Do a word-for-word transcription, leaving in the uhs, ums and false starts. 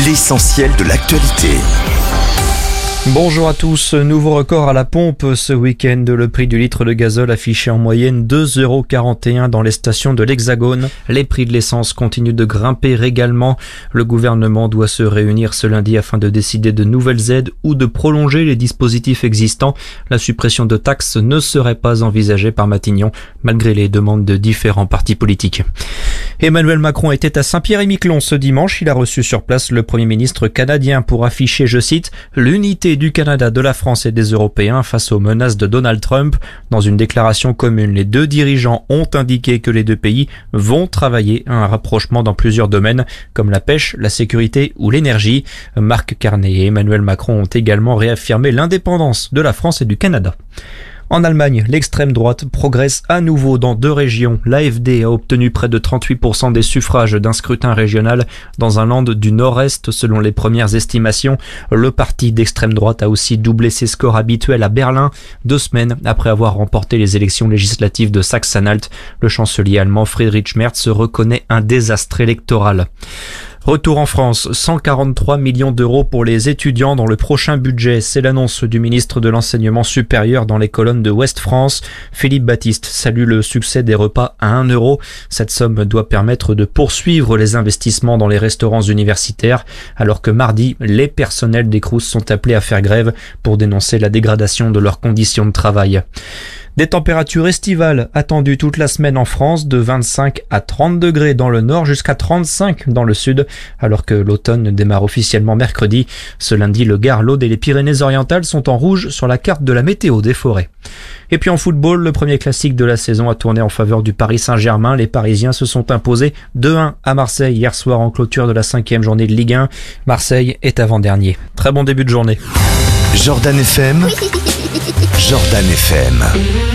L'essentiel de l'actualité. Bonjour à tous, nouveau record à la pompe ce week-end. Le prix du litre de gazole affiché en moyenne deux euros quarante et un dans les stations de l'Hexagone. Les prix de l'essence continuent de grimper également. Le gouvernement doit se réunir ce lundi afin de décider de nouvelles aides ou de prolonger les dispositifs existants. La suppression de taxes ne serait pas envisagée par Matignon, malgré les demandes de différents partis politiques. Emmanuel Macron était à Saint-Pierre-et-Miquelon ce dimanche. Il a reçu sur place le Premier ministre canadien pour afficher, je cite, l'unité du Canada, de la France et des Européens face aux menaces de Donald Trump. Dans une déclaration commune, les deux dirigeants ont indiqué que les deux pays vont travailler à un rapprochement dans plusieurs domaines, comme la pêche, la sécurité ou l'énergie. Marc Carnet et Emmanuel Macron ont également réaffirmé l'indépendance de la France et du Canada. En Allemagne, l'extrême droite progresse à nouveau dans deux régions. L'A F D a obtenu près de trente-huit pour cent des suffrages d'un scrutin régional dans un land du nord-est selon les premières estimations. Le parti d'extrême droite a aussi doublé ses scores habituels à Berlin, deux semaines après avoir remporté les élections législatives de Saxe-Anhalt. Le chancelier allemand Friedrich Merz reconnaît un désastre électoral. Retour en France, cent quarante-trois millions d'euros pour les étudiants dans le prochain budget. C'est l'annonce du ministre de l'Enseignement supérieur dans les colonnes de Ouest France. Philippe Baptiste salue le succès des repas à un euro. Cette somme doit permettre de poursuivre les investissements dans les restaurants universitaires, alors que mardi, les personnels des Crous sont appelés à faire grève pour dénoncer la dégradation de leurs conditions de travail. Des températures estivales attendues toute la semaine en France, de vingt-cinq à trente degrés dans le nord jusqu'à trente-cinq dans le sud, alors que l'automne démarre officiellement mercredi. Ce lundi, le Gard, l'Aude et les Pyrénées-Orientales sont en rouge sur la carte de la météo des forêts. Et puis en football, le premier classique de la saison a tourné en faveur du Paris Saint-Germain. Les Parisiens se sont imposés deux un à Marseille hier soir en clôture de la cinquième journée de Ligue un. Marseille est avant-dernier. Très bon début de journée. Jordan F M. Jordan F M.